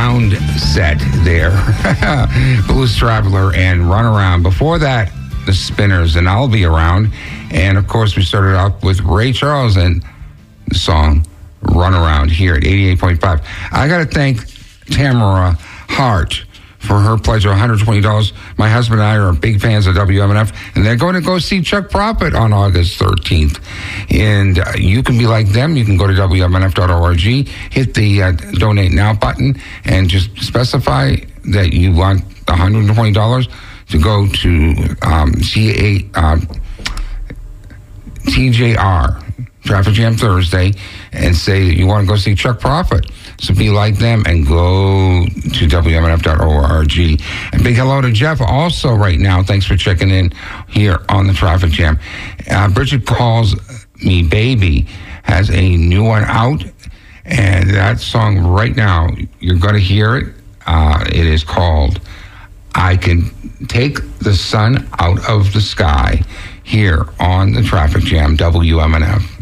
sound set there. Blues Traveler and Run Around. Before that, the Spinners and I'll Be Around. And of course, we started off with Ray Charles and the song Run Around here at 88.5. I got to thank Tamara Hart for her pledge of $120. My husband and I are big fans of WMNF, and they're going to go see Chuck Prophet on August 13th. And you can be like them. You can go to WMNF.org, hit the Donate Now button, and just specify that you want $120 to go to TJR, Traffic Jam Thursday, and say that you want to go see Chuck Prophet. So be like them and go to WMNF.org. And big hello to Jeff also right now. Thanks for checking in here on the Traffic Jam. Bridget Calls Me Baby has a new one out. And that song right now, you're going to hear it. It is called I Can Take the Sun Out of the Sky here on the Traffic Jam, WMNF.